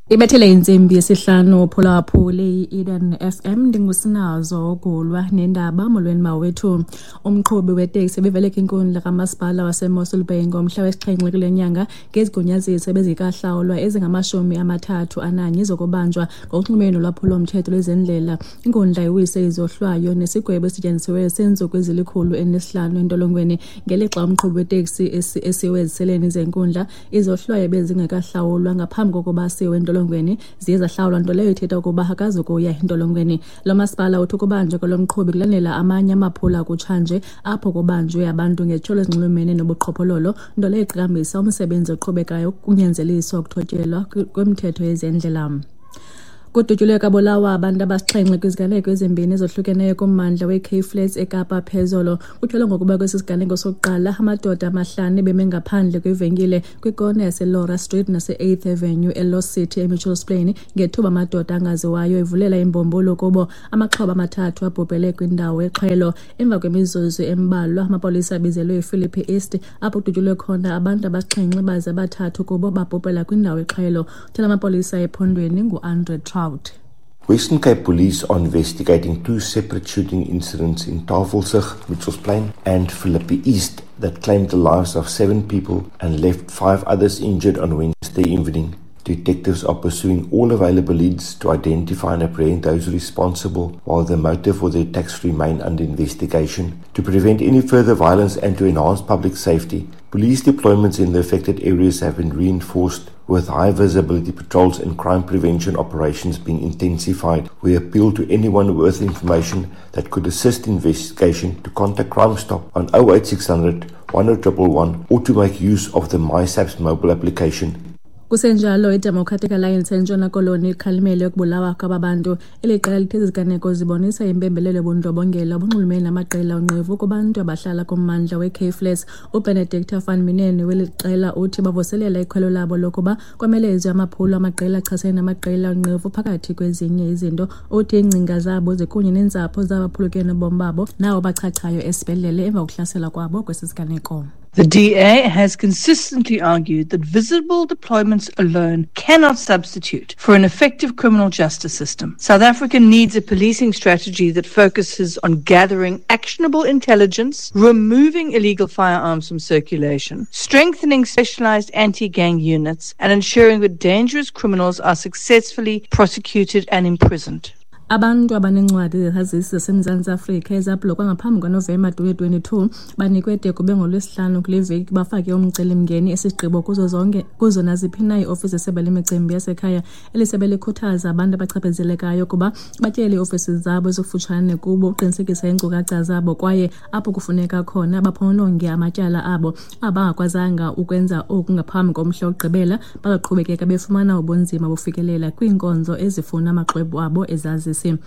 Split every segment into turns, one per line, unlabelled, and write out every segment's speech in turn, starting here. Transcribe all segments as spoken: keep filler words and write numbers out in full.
Ibethele insimbi yesihlanu phulaphuli Eden F M ndingusinazo ogulwa nendaba molweni mawethu. Umqhubi weteksi beveleke inkundla kamasipala waseMossel Bay ngomhla wesixhenxe kule nyanga ngezigunyaziso bezikahlawulwa ezingamashumi amathathu ananye zokubanjwa ngokunxumene lwaphulomthetho lwezendlela. Inkundla iwise izohlwayo nesigwebo esityenzisiweyo senzuku ezilikhulu enesihlanu entolongweni ngelixa umqhubi weteksi esiwe eziseleni zenkundla izohlwayo bezingekahlawulwa ngaphambi kokuba siwe entolongweni ziye zahlawulwa, nto leyo ithetha ukuba akazukuya entolongweni. Lo masipala uthi ukubanjwa kwalo mqhubi kulandela amanye amaphula kutshanje apho kubanjwe abantu ngetyholo ezinxulumene nobuqhophololo, nto leyo iqhakambisa umsebenzi oqhubekayo kunyanzeliswa ukuthotyelwa kwemithetho yezendlela. Kudutyulwe kabulawa abantu abasixhenxe kwiziganeko ezimbini ezohlukeneyo kummandla we-Cape Flats eKapa phezolo. Kuthelwa ngokuba kwesi siganeko sokuqala amadoda amahlanu beme ngaphandle kwivenkile kwikona yaseLaura Street nase-eighth Avenue eLost City eMitchells Plain ngethuba amadoda angaziwayo evulela imbombolo kubo. Amaxhoba amathathu abhubhele kwindawo exhwelo. Emva kwemizuzu embalwa amapolisa abizelwe ePhilippi East apho kudutyulwe khona abantu abasixhenxe baze abathathu kubo babhubhela kwindawo exhwelo. Uthela amapolisa ephondweni ngu-Andre Trout.
Western Cape Police are investigating two separate shooting incidents in Tafelsig, Mitchells Plain, and Philippi East that claimed the lives of seven people and left five others injured on Wednesday evening. Detectives are pursuing all available leads to identify and apprehend those responsible, while the motive for the attacks remain under investigation. To prevent any further violence and to enhance public safety, police deployments in the affected areas have been reinforced, with high visibility patrols and crime prevention operations being intensified. We appeal to anyone with information that could assist investigation to contact Crime Stop on oh eight six hundred, one oh one one or to make use of the MySAPS mobile application.
Kusenjalo iDemocratic Alliance eNtshona Koloni ikhalimele ukubulawa kwabantu. Eli qela lithe iziganeko zibonisa impembelelo yobundlobongela obunxulumene namaqela onqevu kubantu abahlala kummandla we-Cape Flats. uBenedict van Minene weli qela uthi bavuselela ikhwelo labo lokuba kwamelezwe amaphulo amaqela achasene namaqela onqevu phakathi kwezinye izinto. Uthi ingcinga zabo zikunye neentsapho zabaphulukene ubomi babo nawo bachachayo esibhedlele emva kokuhlasela kwabo kwesi siganeko.
The D A has consistently argued that visible deployments alone cannot substitute for an effective criminal justice system. South Africa needs a policing strategy that focuses on gathering actionable intelligence, removing illegal firearms from circulation, strengthening specialized anti-gang units, and ensuring that dangerous criminals are successfully prosecuted and imprisoned.
Abantu abanencwadi zesazisi zaseMzantsi Afrika ezablokwa ngaphambi kwaNovemba twenty twenty-two banikwe de kube ngolwesihlanu kule veki bafake umcelimngeni esigqibo kuzo zonke kuzo naziphi na iofisi esebe lemicimbi yasekhaya elisebe likhuthaza abantu abachaphazelekayo kuba batyele iofisi zabo ezifutshane kubo uqinisekisa iinkcukacha zabo kwaye apho kufuneka khona baphononge amatyala abo. Abangakwazanga ukwenza oku ngaphambi komhla wokugqibela baqhubekeka befumana ubunzima bufikelela kwiinkonzo ezifuna amaxwebhu abo ezazi. In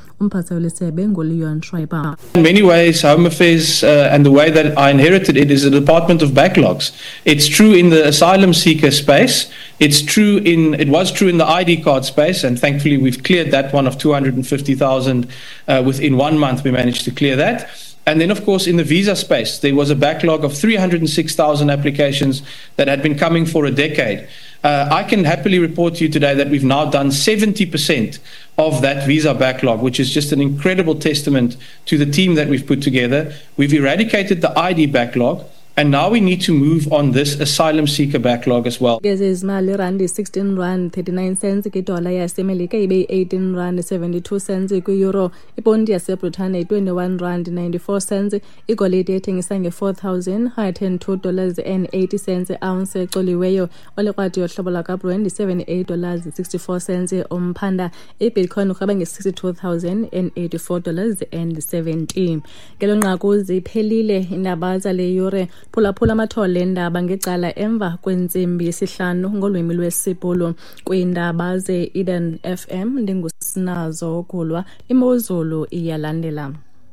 many ways, Home Affairs uh, and the way that I inherited it is a department of backlogs. It's true in the asylum seeker space. It's true in, it was true in the I D card space, and thankfully we've cleared that one of two hundred fifty thousand uh, within one month. We managed to clear that. And then, of course, in the visa space, there was a backlog of three hundred six thousand applications that had been coming for a decade. Uh, I can happily report to you today that we've now done seventy percent of that visa backlog, which is just an incredible testament to the team that we've put together. We've eradicated the I D backlog, and now we need to move on this asylum seeker backlog as well.
Gezimali rand sixteen rand thirty-nine cents kwidola yasemelika ibe eighteen rand seventy-two cents kwi-euro. Ipondi yaseBritane twenty-one rand ninety-four cents. Igolide ethengisa nge-four thousand one hundred two dollars and eighty cents ounce exoliweyo. Olekrwadi yohlobo lakaBrent seventy-eight dollars sixty-four cents. Umphanda iBitcoin urhweba nge-sixty-two thousand eighty-four dollars and seventy. Ngelo nqaku ziphelile indaba zale yure. Phulaphula amathole endaba ngecala emva kwentsimbi yesihlanu ngolwimi lwesipolo kwiindaba ze-Eden F M. Ndingusinazo ogulwa, imozulu iyalandela.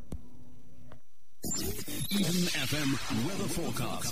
Eden F M weather forecast.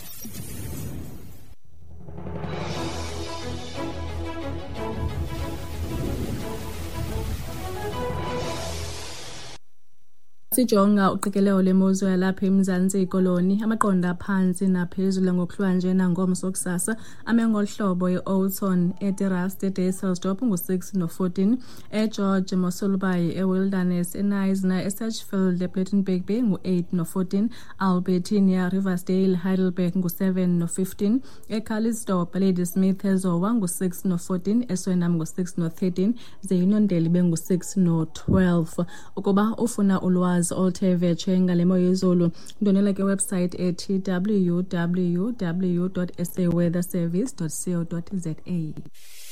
Sijonga uqikelelo lemozulu yalapha eMzantsi Koloni amaqonda aphansi naphezulu ngokuhlwanje nangomso kusasa amengohlobo eOuton eTerrace eDayselsdorp ngu-six no fourteen eGeorge Mosolbayi eWilderness eNisna eSatchfield ePlettenberg Bay ngu-eight no fourteen Albertina Riversdale Heidelberg ngu-seven no fifteen eCarlisdorp Ladysmith eZowa ngu-six no fourteen eSwellham ngu-six no thirteen zeYinondeli bengu-six no twelve. Ukuba ufuna ulwazi oluthe vetshe ngale mo yezulu ndonela ke website ethi w w w dot s a weather service dot co dot za.